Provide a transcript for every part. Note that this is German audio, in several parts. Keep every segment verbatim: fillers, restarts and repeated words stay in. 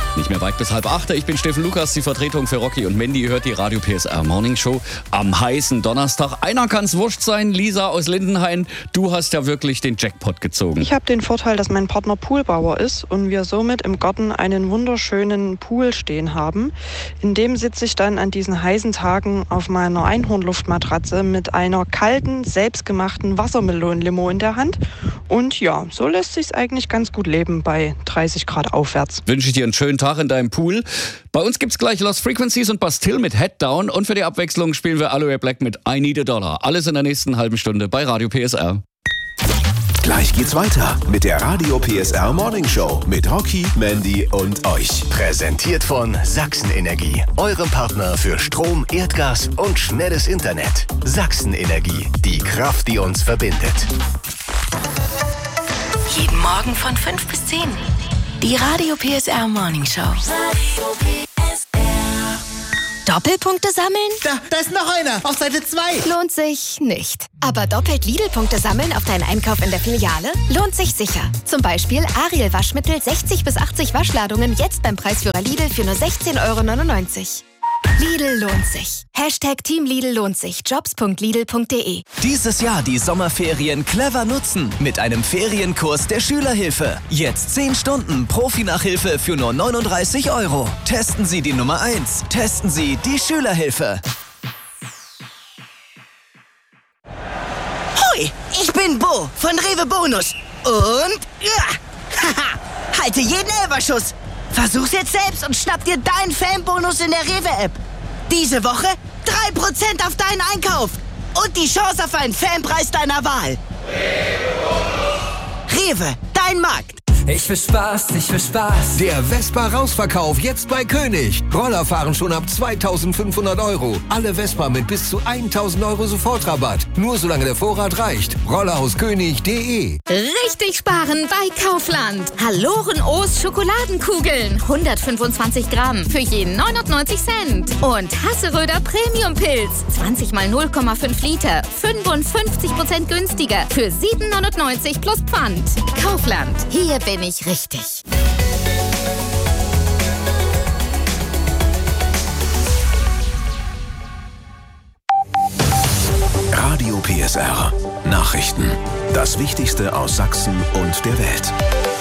Nicht mehr weit bis halb acht. Ich bin Steffen Lukas, die Vertretung für Rocky und Mandy. Ihr hört die Radio P S R Morning Show am heißen Donnerstag. Einer kann's wurscht sein. Lisa aus Lindenhain, du hast ja wirklich den Jackpot gezogen. Ich habe den Vorteil, dass mein Partner Poolbauer ist und wir somit im Garten einen wunderschönen Pool stehen haben. In dem sitze ich dann an diesen heißen Tagen auf meiner Einhornluftmatratze mit einer kalten, selbstgemachten Wassermelonenlimo in der Hand. Und ja, so lässt sich's eigentlich ganz gut leben bei dreißig Grad aufwärts. Wünsche ich dir einen schönen Tag in deinem Pool. Bei uns gibt's gleich Lost Frequencies und Bastille mit Head Down. Und für die Abwechslung spielen wir Aloe Black mit I Need a Dollar. Alles in der nächsten halben Stunde bei Radio P S R. Gleich geht's weiter mit der Radio P S R Morning Show mit Rocky, Mandy und euch. Präsentiert von Sachsen Energie, eurem Partner für Strom, Erdgas und schnelles Internet. Sachsen Energie, die Kraft, die uns verbindet. Jeden Morgen von fünf bis zehn. Die Radio P S R Morning Show. Radio P S R. Doppelpunkte sammeln? Da, da ist noch einer. Auf Seite zwei. Lohnt sich nicht. Aber doppelt Lidl-Punkte sammeln auf deinen Einkauf in der Filiale? Lohnt sich sicher. Zum Beispiel Ariel Waschmittel sechzig bis achtzig Waschladungen jetzt beim Preisführer Lidl für nur sechzehn Euro neunundneunzig. Lidl lohnt sich. Hashtag Team Lidl lohnt sich. Jobs punkt lidl punkt de. Dieses Jahr die Sommerferien clever nutzen mit einem Ferienkurs der Schülerhilfe. Jetzt zehn Stunden Profi-Nachhilfe für nur neununddreißig Euro. Testen Sie die Nummer eins. Testen Sie die Schülerhilfe. Hoi, ich bin Bo von Rewe Bonus. Und ja, haha, halte jeden Elferschuss. Versuch's jetzt selbst und schnapp dir deinen Fanbonus in der Rewe-App. Diese Woche drei Prozent auf deinen Einkauf und die Chance auf einen Fanpreis deiner Wahl. Rewe, dein Markt. Ich will Spaß, ich will Spaß. Der Vespa-Rausverkauf jetzt bei König. Roller fahren schon ab zweitausendfünfhundert Euro. Alle Vespa mit bis zu tausend Euro Sofortrabatt. Nur solange der Vorrat reicht. Roller aus König punkt de. Richtig sparen bei Kaufland. Haloren O's Schokoladenkugeln. hundertfünfundzwanzig Gramm für jeden neunundneunzig Cent. Und Hasseröder Premium Pilz. zwanzig mal null Komma fünf Liter. fünfundfünfzig Prozent günstiger. Für sieben neunundneunzig plus Pfand. Kaufland. Hier bin ich richtig. Radio P S R. Nachrichten. Das Wichtigste aus Sachsen und der Welt.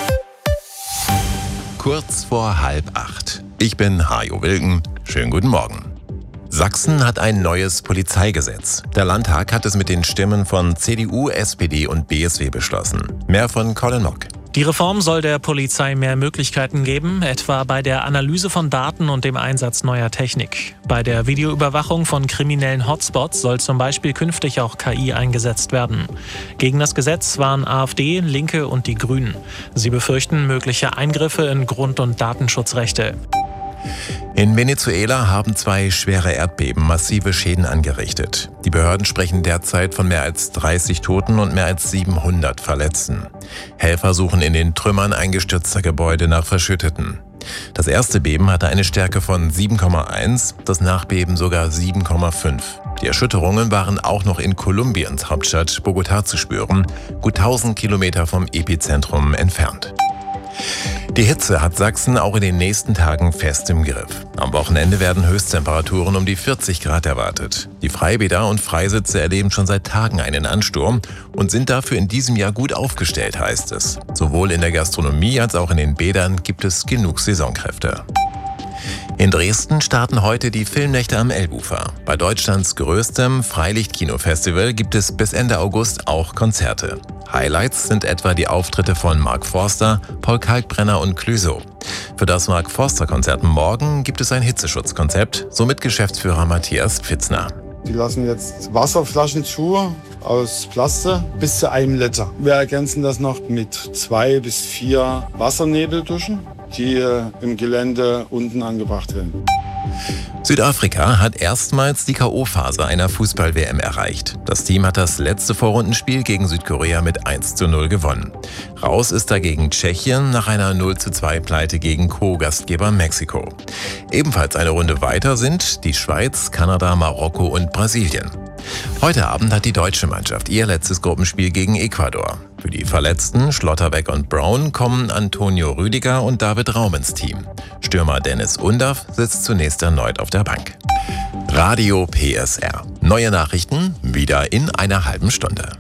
Kurz vor halb acht. Ich bin Hajo Wilken. Schönen guten Morgen. Sachsen hat ein neues Polizeigesetz. Der Landtag hat es mit den Stimmen von C D U, S P D und B S W beschlossen. Mehr von Colin Mock. Die Reform soll der Polizei mehr Möglichkeiten geben, etwa bei der Analyse von Daten und dem Einsatz neuer Technik. Bei der Videoüberwachung von kriminellen Hotspots soll zum Beispiel künftig auch K I eingesetzt werden. Gegen das Gesetz waren AfD, Linke und die Grünen. Sie befürchten mögliche Eingriffe in Grund- und Datenschutzrechte. In Venezuela haben zwei schwere Erdbeben massive Schäden angerichtet. Die Behörden sprechen derzeit von mehr als dreißig Toten und mehr als siebenhundert Verletzten. Helfer suchen in den Trümmern eingestürzter Gebäude nach Verschütteten. Das erste Beben hatte eine Stärke von sieben Komma eins, das Nachbeben sogar sieben Komma fünf. Die Erschütterungen waren auch noch in Kolumbiens Hauptstadt Bogotá zu spüren, gut tausend Kilometer vom Epizentrum entfernt. Die Hitze hat Sachsen auch in den nächsten Tagen fest im Griff. Am Wochenende werden Höchsttemperaturen um die vierzig Grad erwartet. Die Freibäder und Freisitze erleben schon seit Tagen einen Ansturm und sind dafür in diesem Jahr gut aufgestellt, heißt es. Sowohl in der Gastronomie als auch in den Bädern gibt es genug Saisonkräfte. In Dresden starten heute die Filmnächte am Elbufer. Bei Deutschlands größtem Freilichtkinofestival gibt es bis Ende August auch Konzerte. Highlights sind etwa die Auftritte von Mark Forster, Paul Kalkbrenner und Clouseau. Für das Mark Forster-Konzert morgen gibt es ein Hitzeschutzkonzept, so mit Geschäftsführer Matthias Pfitzner. Die lassen jetzt Wasserflaschen zu aus Plastik bis zu einem Liter. Wir ergänzen das noch mit zwei bis vier Wassernebelduschen, die im Gelände unten angebracht werden. Südafrika hat erstmals die K O-Phase einer Fußball-W M erreicht. Das Team hat das letzte Vorrundenspiel gegen Südkorea mit eins zu null gewonnen. Raus ist dagegen Tschechien nach einer null zu zwei Pleite gegen Co-Gastgeber Mexiko. Ebenfalls eine Runde weiter sind die Schweiz, Kanada, Marokko und Brasilien. Heute Abend hat die deutsche Mannschaft ihr letztes Gruppenspiel gegen Ecuador. Für die Verletzten Schlotterbeck und Brown kommen Antonio Rüdiger und David Raum ins Team. Stürmer Dennis Undaff sitzt zunächst erneut auf der Bank. Radio P S R. Neue Nachrichten wieder in einer halben Stunde.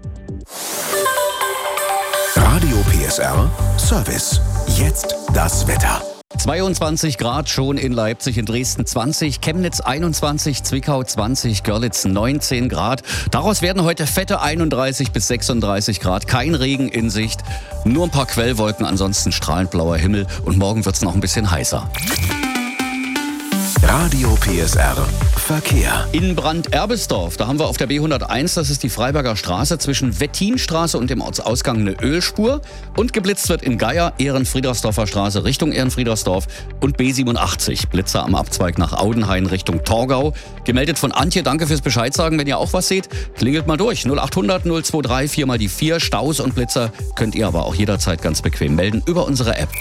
Radio P S R Service. Jetzt das Wetter. zweiundzwanzig Grad schon in Leipzig, in Dresden zwanzig, Chemnitz einundzwanzig, Zwickau zwanzig, Görlitz neunzehn Grad. Daraus werden heute fette einunddreißig bis sechsunddreißig Grad. Kein Regen in Sicht, nur ein paar Quellwolken, ansonsten strahlend blauer Himmel. Und morgen wird es noch ein bisschen heißer. Radio P S R Verkehr. In Brand-Erbesdorf, da haben wir auf der B hunderteins, das ist die Freiberger Straße, zwischen Wettinstraße und dem Ortsausgang eine Ölspur. Und geblitzt wird in Geier, Ehrenfriedersdorfer Straße Richtung Ehrenfriedersdorf und B siebenundachtzig. Blitzer am Abzweig nach Audenhain Richtung Torgau. Gemeldet von Antje, danke fürs Bescheid sagen. Wenn ihr auch was seht, klingelt mal durch. null achthundert null zweiundzwanzig vier mal die vier. Staus und Blitzer könnt ihr aber auch jederzeit ganz bequem melden über unsere App.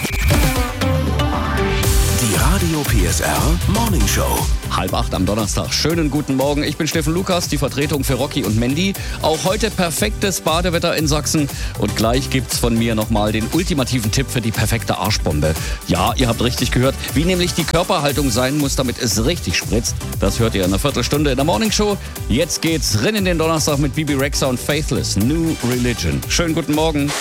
Die Radio P S R Morning Show. Halb acht am Donnerstag. Schönen guten Morgen. Ich bin Steffen Lukas, die Vertretung für Rocky und Mandy. Auch heute perfektes Badewetter in Sachsen. Und gleich gibt's von mir nochmal den ultimativen Tipp für die perfekte Arschbombe. Ja, ihr habt richtig gehört, wie nämlich die Körperhaltung sein muss, damit es richtig spritzt. Das hört ihr in einer Viertelstunde in der Morning Show. Jetzt geht's rein in den Donnerstag mit Bibi Rexha und Faithless. New Religion. Schönen guten Morgen.